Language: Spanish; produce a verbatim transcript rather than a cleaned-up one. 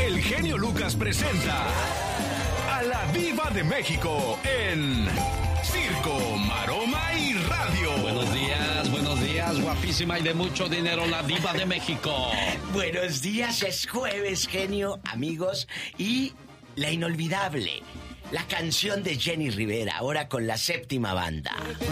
el genio Lucas presenta a la Diva de México en Circo, Maroma y Radio. Buenos días, buenos días, guapísima y de mucho dinero, la Diva de México. Buenos días, es jueves, genio, amigos, y la inolvidable, la canción de Jenny Rivera, ahora con la séptima banda.